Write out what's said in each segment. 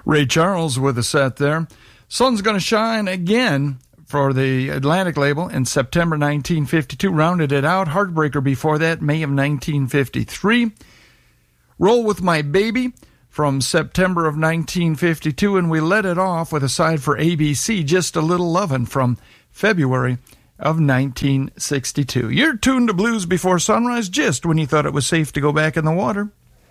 Ray Charles with a set there. Sun's Gonna Shine again for the Atlantic label in September 1952. Rounded it out. Heartbreaker before that, May of 1953. Roll With My Baby from September of 1952. And we let it off with a side for ABC, Just a Little Lovin' from February of 1962. You're tuned to Blues Before Sunrise just when you thought it was safe to go back in the water.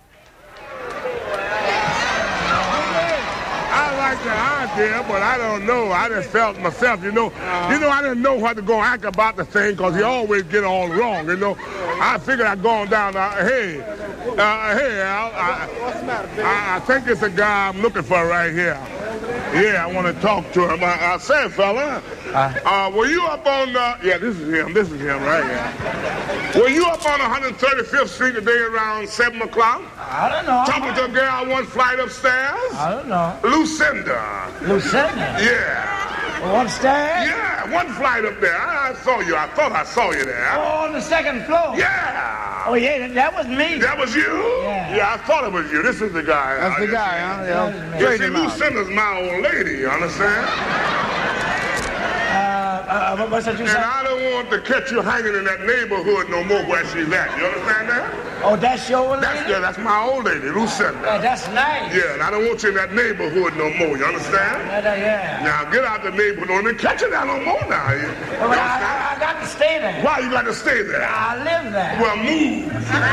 Yeah, but I don't know. I just felt myself, I didn't know what to go act about the thing because he always get all wrong, I figured I'd gone down, hey, Al, what's the matter, baby? I think it's a guy I'm looking for right here. Yeah, I want to talk to him. I said, fella, were you up on, this is him right here. Were you up on 135th Street today around 7 o'clock? I don't know. Talking to a girl one flight upstairs? I don't know. Lucinda. Lucinda? Yeah. One stairs? Yeah, one flight up there. I saw you. I thought I saw you there. Oh, on the second floor? Yeah. Oh, yeah, that was me. That was you? Yeah. Yeah, I thought it was you. This is the guy. That's the guy, huh? Yeah. You see, Lucinda's my old lady, you understand? What's that you said? And I don't want to catch you hanging in that neighborhood no more where she's at. You understand that? Oh, that's your old lady? That's my old lady, Lucinda. That's nice. Yeah, and I don't want you in that neighborhood no more. You understand? Yeah. Now, get out the neighborhood. Don't even catch you there no more now. Well, I got to stay there. Why you got to stay there? I live there. Well, move.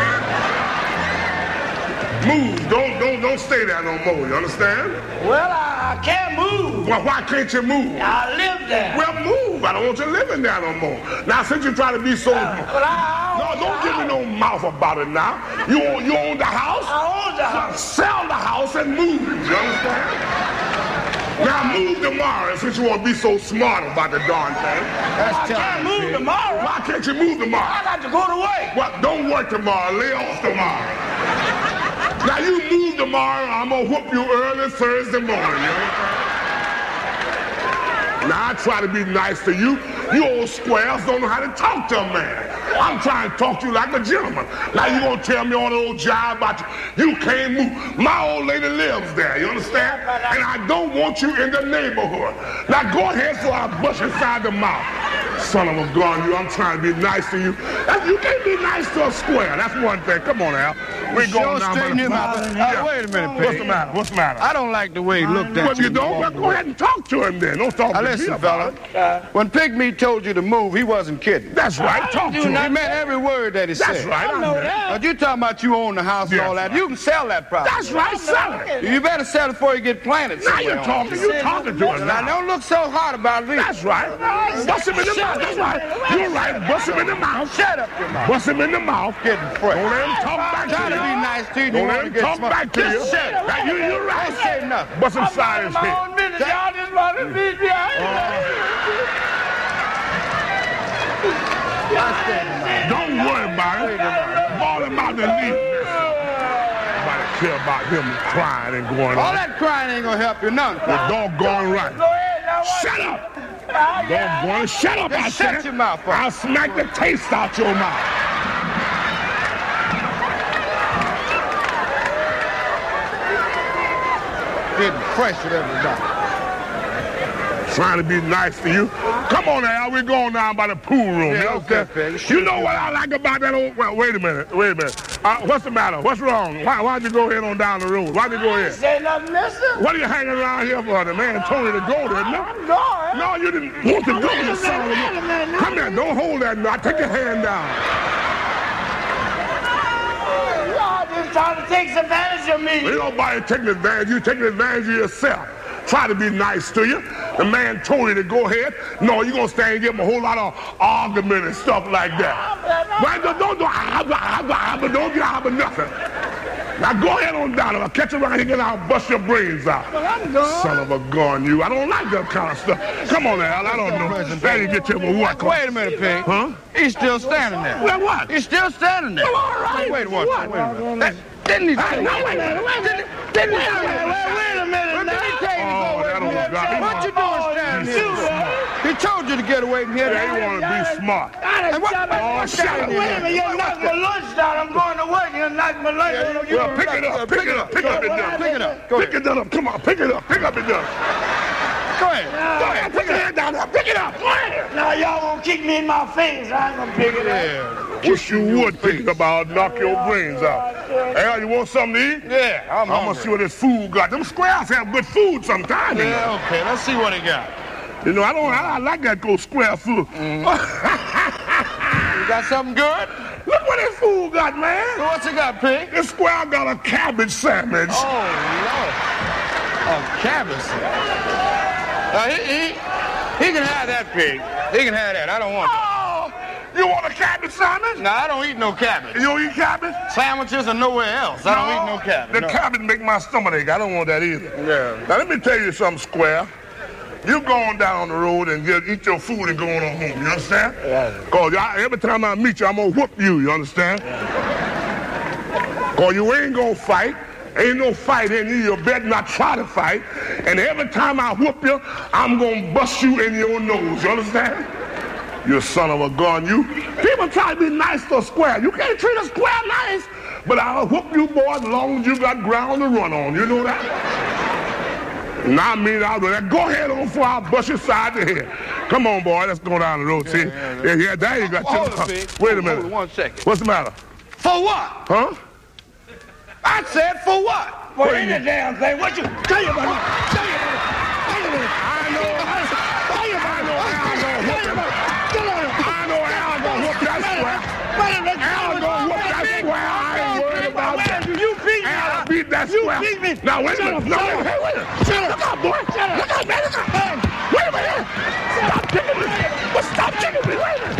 Move. Don't stay there no more. You understand? Well, I can't move. Well, why can't you move? I live there. Well, move. I don't want you living there no more. Now, since you try to be so... don't give me no mouth about it now. You own the house? I own the house. Sell the house and move. You understand? Now move tomorrow since you want to be so smart about the darn thing. I can't move tomorrow. Why can't you move tomorrow? I got to go to work. Well, don't work tomorrow. Lay off tomorrow. Now you move tomorrow, I'm going to whoop you early Thursday morning. You understand? Now I try to be nice to you. You old squares don't know how to talk to a man. I'm trying to talk to you like a gentleman. Now you gonna tell me on an old job about you can't move. My old lady lives there, you understand? And I don't want you in the neighborhood. Now go ahead so I bust inside the mouth. Son of a gun, I'm trying to be nice to you. You can't be nice to a square. That's one thing. Come on now. We're going down by the yeah. Wait a minute, Pig. What's the matter? What's the matter? I don't like the way he looked at Well, you don't? Well, go ahead and talk to him then. Don't talk to me listen, about fella. When Pygmy told you to move, he wasn't kidding. That's right. Talk to him. He meant every word that he said. That's right. I know that. But you talking about you own the house and all that. You can sell that property. That's right. Sell it. You better sell it before you get planted Now somewhere. you're talking. You're talking to us Now, now. don't look so hard about me. That's right. Bust him in the mouth. That's right. You're right. Bust him in the mouth. Shut up your mouth. Bust him in the mouth. Getting fresh. Don't let him talk back to you. Trying to be nice to you. Don't let him talk back to you. Just shut up. Now, you're right. Don't say nothing. Bust him side his head. Y'all just want to beat me out. Don't worry about it. Ball him out the lead. Nobody care about him crying and going All on. that crying ain't gonna help you none. You're doggone right. Go ahead now. Shut up. Doggone it. Shut up, I Just said. shut your mouth up. I'll smack the taste out your mouth. Getting fresh with everybody. Trying to be nice to you. Come on now, we're going down by the pool room. Yeah, you know, okay, Peg. You know what I like about that old... Well, wait a minute. What's the matter? What's wrong? Why'd you go ahead on down the road? Why'd you go ahead? Say nothing, mister. What are you hanging around here for? The man told you to go there, no? I'm going. No, you didn't want to go. You son of a- Come here, don't hold that knot. Take your hand down. Y'all just trying to take advantage of me. Ain't nobody taking advantage. You taking advantage of yourself. Try to be nice to you. The man told you to go ahead. No, you're going to stand and give him a whole lot of argument and stuff like that. Well, don't get nothing. Now go ahead on down. If I catch you around here again, I'll bust your brains out. Well, I'm gone. Son of a gun, you. I don't like that kind of stuff. Come on, Al. I don't know. There you get you a what? Wait a minute, Pig. Huh? He's still standing there. Well, what? He's still standing there. Well, all right. Wait What? a minute. Didn't he say? Wait a minute. Wait a minute. Let me tell you. Oh, that old guy. What you doing standing here? He told you to get away from here. Yeah, you want to be smart. Hey, what? Oh, shut up. Wait a minute, you knocked my lunch down. I'm going to work. You knocked my lunch down. Well, pick it up, pick it up, pick up and done. Pick it up. Pick it up, come on, pick it up and done. Go ahead. Go ahead, put your hand down there, pick it up. Go ahead. Now, y'all won't kick me in my face. I ain't going to pick it up. Yeah. Wish you would pick it up, I'll knock your brains out. Hey, you want something to eat? Yeah, I'm gonna hungry. see what this food got. Them squares have good food sometimes. you know. Yeah, okay. Let's see what he got. You know, I like that go square food. You got something good? Look what this food got, man. What's it got, Pig? This square got a cabbage sandwich. Oh, Lord. Oh, cabbage. He can have that, Pig. He can have that. I don't want that. Oh, you want a cabbage sandwich? No, I don't eat no cabbage. You don't eat cabbage? Sandwiches are nowhere else. I don't eat no cabbage. The no. cabbage make my stomach ache. I don't want that either. Yeah. Now, let me tell you something, Square. You going down the road and eat your food and going on home. You understand? Yeah. Because every time I meet you, I'm going to whoop you. You understand? Because you ain't going to fight. Ain't no fight in you. You better not try to fight. And every time I whoop you, I'm going to bust you in your nose. You understand? You son of a gun, you. People try to be nice to a square. You can't treat a square nice. But I'll whoop you, boy, as long as you got ground to run on. You know that? Now, I mean, I'll do that. Go ahead on before I bust your side of the head. Come on, boy. Let's go down the road. See? Yeah, there you go. Hold it, Pig. Wait a minute. Hold it 1 second. What's the matter? For what? Huh? I said for what? Well, ain't a damn thing. What you... Tell you about it. Tell you about it. Tell you about it. I know Al gonna whoop that square. Al gonna whoop that square. I ain't worried about that. You beat me. Al beat that square. You beat me. Now, wait a minute. Shut up. Hey, wait a minute. Look out, boy. Look out, man. Look out. Wait a minute. Stop kicking me. Stop kicking me. Wait a minute.